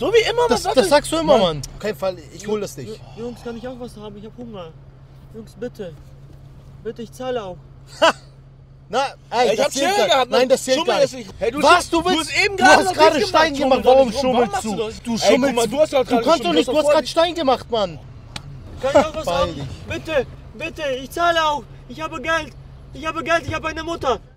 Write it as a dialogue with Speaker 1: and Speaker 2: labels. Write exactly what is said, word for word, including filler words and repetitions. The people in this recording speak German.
Speaker 1: So wie immer,
Speaker 2: Das,
Speaker 1: was
Speaker 2: das sagst du immer, Mann.
Speaker 3: Auf keinen Fall, ich hol das nicht.
Speaker 4: Jungs, kann ich auch was haben? Ich hab Hunger. Jungs, bitte. Bitte, ich zahle auch.
Speaker 3: Na, ey,
Speaker 1: ich
Speaker 3: das
Speaker 1: hab
Speaker 3: zählt
Speaker 1: Schere
Speaker 3: gar
Speaker 1: gehabt.
Speaker 3: Nein, das zählt
Speaker 1: Schummel
Speaker 3: gar
Speaker 1: ist
Speaker 3: nicht.
Speaker 1: nicht. Hey, du
Speaker 2: Was, du
Speaker 1: du
Speaker 2: willst?
Speaker 1: hast eben
Speaker 2: Du
Speaker 1: gerade
Speaker 2: hast
Speaker 1: noch
Speaker 2: gerade
Speaker 1: nicht
Speaker 2: Stein
Speaker 1: gemacht.
Speaker 2: gemacht. Warum
Speaker 1: Schummel, warum
Speaker 2: schummelst
Speaker 1: machst
Speaker 2: du?
Speaker 1: das?
Speaker 2: Du
Speaker 1: Ey,
Speaker 2: schummelst.
Speaker 1: guck mal, du hast doch
Speaker 2: Du
Speaker 1: gerade
Speaker 2: kannst doch
Speaker 1: geschummelt.
Speaker 2: nicht, du hast gerade Stein gemacht, Mann.
Speaker 4: Kann ich auch was
Speaker 3: Beeil
Speaker 4: haben?
Speaker 3: dich.
Speaker 4: Bitte, bitte, ich zahle auch. Ich habe Geld. Ich habe Geld, ich habe eine Mutter.